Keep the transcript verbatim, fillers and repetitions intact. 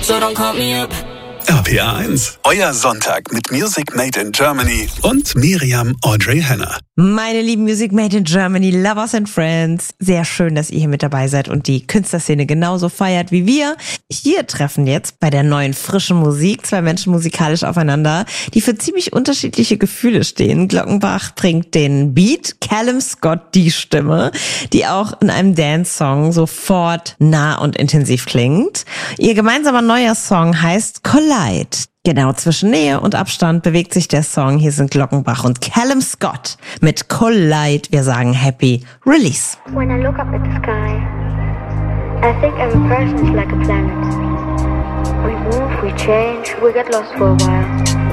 so don't call me up. R P R eins, euer Sonntag mit Music Made in Germany und Miriam Audrey Henner. Meine lieben Music Made in Germany, Lovers and Friends, sehr schön, dass ihr hier mit dabei seid und die Künstlerszene genauso feiert wie wir. Hier treffen jetzt bei der neuen frischen Musik zwei Menschen musikalisch aufeinander, die für ziemlich unterschiedliche Gefühle stehen. Glockenbach bringt den Beat, Callum Scott die Stimme, die auch in einem Dance-Song sofort nah und intensiv klingt. Ihr gemeinsamer neuer Song heißt Collide. Genau, zwischen Nähe und Abstand bewegt sich der Song. Hier sind Glockenbach und Callum Scott mit Collide. Wir sagen Happy Release. When I look up at the sky, I think every person is like a planet. We move, we change, we get lost for a while.